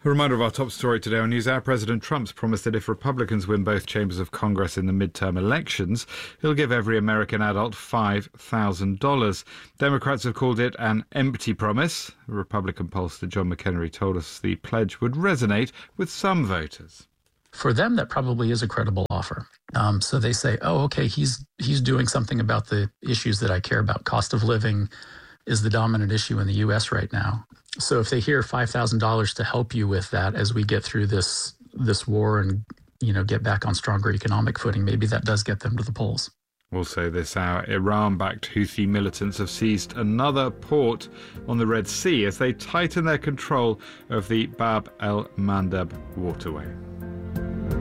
A reminder of our top story today on NewsHour. President Trump's promised that if Republicans win both chambers of Congress in the midterm elections, he'll give every American adult $5,000. Democrats have called it an empty promise. Republican pollster John McHenry told us the pledge would resonate with some voters. For them, that probably is a credible offer. So they say, oh, okay, he's doing something about the issues that I care about. Cost of living is the dominant issue in the U.S. right now. So if they hear $5,000 to help you with that as we get through this war and, get back on stronger economic footing, maybe that does get them to the polls. Also this hour, Iran-backed Houthi militants have seized another port on the Red Sea as they tighten their control of the Bab el-Mandeb waterway.